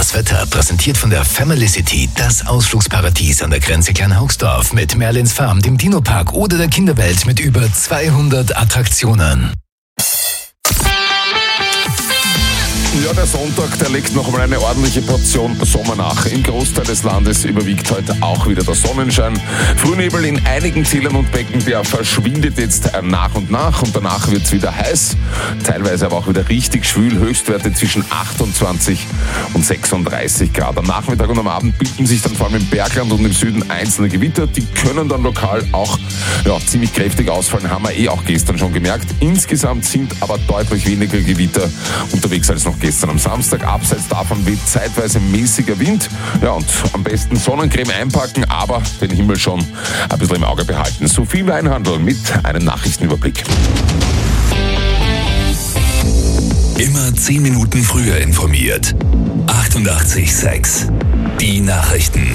Das Wetter präsentiert von der Family City, das Ausflugsparadies an der Grenze Kleinhaugsdorf mit Merlins Farm, dem Dino-Park oder der Kinderwelt mit über 200 Attraktionen. Ja, der Sonntag, der legt noch einmal eine ordentliche Portion Sommer nach. Im Großteil des Landes überwiegt heute auch wieder der Sonnenschein. Frühnebel in einigen Tälern und Becken, der verschwindet jetzt nach und danach wird es wieder heiß. Teilweise aber auch wieder richtig schwül. Höchstwerte zwischen 28 und 36 Grad. Am Nachmittag und am Abend bilden sich dann vor allem im Bergland und im Süden einzelne Gewitter. Die können dann lokal auch ziemlich kräftig ausfallen, haben wir auch gestern schon gemerkt. Insgesamt sind aber deutlich weniger Gewitter unterwegs als noch gestern am Samstag. Abseits davon weht zeitweise mäßiger Wind. Ja, und am besten Sonnencreme einpacken, aber den Himmel schon ein bisschen im Auge behalten. Sophie Weinhandel mit einem Nachrichtenüberblick. Immer 10 Minuten früher informiert. 88,6. Die Nachrichten.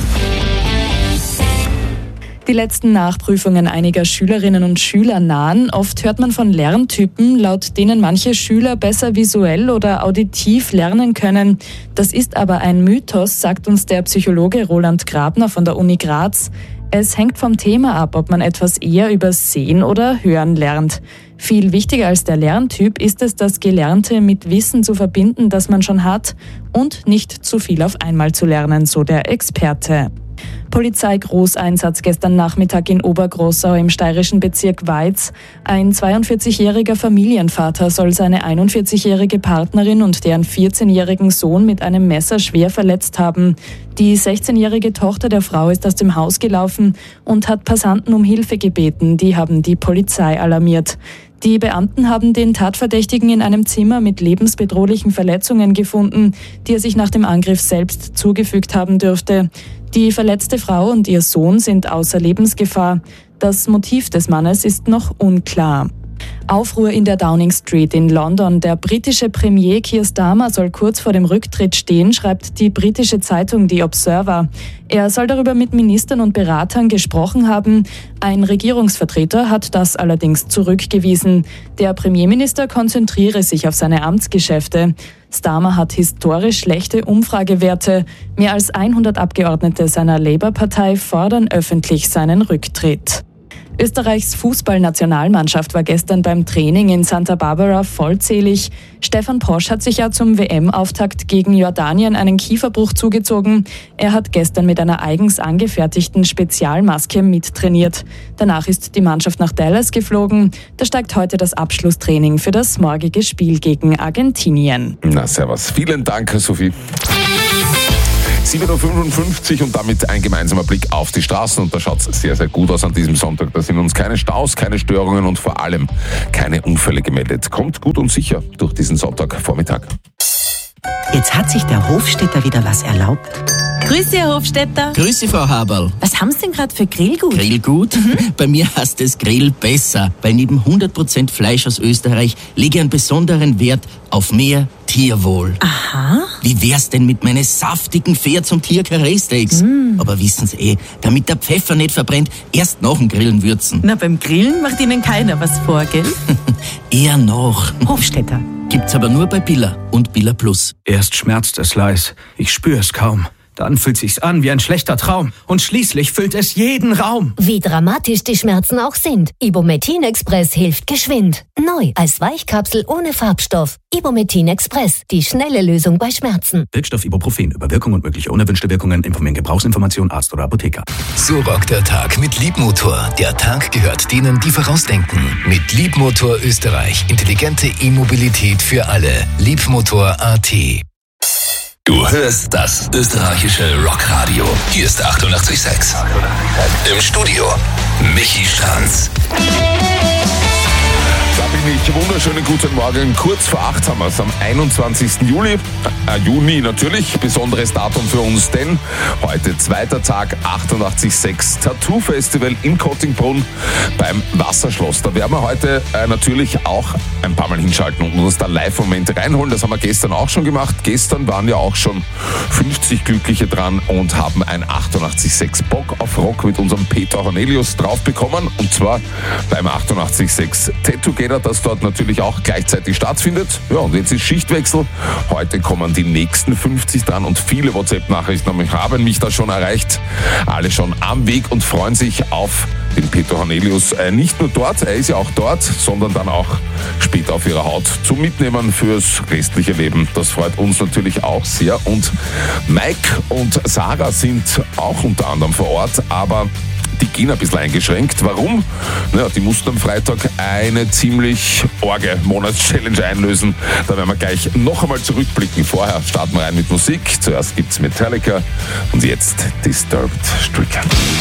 Die letzten Nachprüfungen einiger Schülerinnen und Schüler nahen. Oft hört man von Lerntypen, laut denen manche Schüler besser visuell oder auditiv lernen können. Das ist aber ein Mythos, sagt uns der Psychologe Roland Grabner von der Uni Graz. Es hängt vom Thema ab, ob man etwas eher über Sehen oder Hören lernt. Viel wichtiger als der Lerntyp ist es, das Gelernte mit Wissen zu verbinden, das man schon hat, und nicht zu viel auf einmal zu lernen, so der Experte. Polizeigroßeinsatz gestern Nachmittag in Obergroßau im steirischen Bezirk Weiz. Ein 42-jähriger Familienvater soll seine 41-jährige Partnerin und deren 14-jährigen Sohn mit einem Messer schwer verletzt haben. Die 16-jährige Tochter der Frau ist aus dem Haus gelaufen und hat Passanten um Hilfe gebeten. Die haben die Polizei alarmiert. Die Beamten haben den Tatverdächtigen in einem Zimmer mit lebensbedrohlichen Verletzungen gefunden, die er sich nach dem Angriff selbst zugefügt haben dürfte. Die verletzte Frau und ihr Sohn sind außer Lebensgefahr. Das Motiv des Mannes ist noch unklar. Aufruhr in der Downing Street in London. Der britische Premier Keir Starmer soll kurz vor dem Rücktritt stehen, schreibt die britische Zeitung The Observer. Er soll darüber mit Ministern und Beratern gesprochen haben. Ein Regierungsvertreter hat das allerdings zurückgewiesen. Der Premierminister konzentriere sich auf seine Amtsgeschäfte. Starmer hat historisch schlechte Umfragewerte. Mehr als 100 Abgeordnete seiner Labour-Partei fordern öffentlich seinen Rücktritt. Österreichs Fußballnationalmannschaft war gestern beim Training in Santa Barbara vollzählig. Stefan Posch hat sich ja zum WM-Auftakt gegen Jordanien einen Kieferbruch zugezogen. Er hat gestern mit einer eigens angefertigten Spezialmaske mittrainiert. Danach ist die Mannschaft nach Dallas geflogen. Da steigt heute das Abschlusstraining für das morgige Spiel gegen Argentinien. Na, servus. Vielen Dank, Sophie. 7.55 Uhr und damit ein gemeinsamer Blick auf die Straßen. Und da schaut es sehr, sehr gut aus an diesem Sonntag. Da sind uns keine Staus, keine Störungen und vor allem keine Unfälle gemeldet. Kommt gut und sicher durch diesen Sonntagvormittag. Jetzt hat sich der Hofstädter wieder was erlaubt. Grüße, Herr Hofstädter. Grüße, Frau Haberl. Was haben Sie denn gerade für Grillgut? Grillgut? Bei mir heißt es Grill besser, weil neben 100% Fleisch aus Österreich lege ich einen besonderen Wert auf mehr Tierwohl. Aha. Wie wär's denn mit meinen saftigen Pferds- und Tier-Karree-Steaks? Aber wissen Sie damit der Pfeffer nicht verbrennt, erst nach dem Grillen würzen. Na, beim Grillen macht Ihnen keiner was vor, gell? Eher noch. Hofstädter. Gibt's aber nur bei Billa und Billa Plus. Erst schmerzt es leis, ich spüre es kaum. Dann fühlt sich's an wie ein schlechter Traum und schließlich füllt es jeden Raum. Wie dramatisch die Schmerzen auch sind, Ibumetin Express hilft geschwind. Neu als Weichkapsel ohne Farbstoff. Ibumetin Express, die schnelle Lösung bei Schmerzen. Wirkstoff Ibuprofen, Überwirkung und mögliche unerwünschte Wirkungen. Informieren Gebrauchsinformation Arzt oder Apotheker. So rockt der Tag mit Liebmotor. Der Tag gehört denen, die vorausdenken. Mit Liebmotor Österreich. Intelligente E-Mobilität für alle. Liebmotor.at. Du hörst das österreichische Rockradio. Hier ist 88,6. Im Studio Michi Stranz. Da bin ich. Wunderschönen guten Morgen. Kurz vor 8 haben wir es am 21. Juni natürlich. Besonderes Datum für uns, denn heute zweiter Tag 88,6 Tattoo Festival in Kottingbrunn beim Wasserschloss. Da werden wir heute natürlich auch ein paar Mal hinschalten und uns da Live-Momente reinholen. Das haben wir gestern auch schon gemacht. Gestern waren ja auch schon 50 Glückliche dran und haben ein 88,6 Bock auf Rock mit unserem Peter Cornelius drauf bekommen. Und zwar beim 88,6 Tattoo jeder, dass dort natürlich auch gleichzeitig stattfindet. Ja, und jetzt ist Schichtwechsel. Heute kommen die nächsten 50 dran und viele WhatsApp-Nachrichten haben mich da schon erreicht. Alle schon am Weg und freuen sich auf den Peter Hornelius. Nicht nur dort, er ist ja auch dort, sondern dann auch später auf ihrer Haut zum Mitnehmen fürs restliche Leben. Das freut uns natürlich auch sehr. Und Mike und Sarah sind auch unter anderem vor Ort, aber die gehen ein bisschen eingeschränkt. Warum? Naja, die mussten am Freitag eine ziemlich orge Monatschallenge einlösen. Da werden wir gleich noch einmal zurückblicken. Vorher starten wir rein mit Musik. Zuerst gibt's Metallica und jetzt Disturbed Stricken.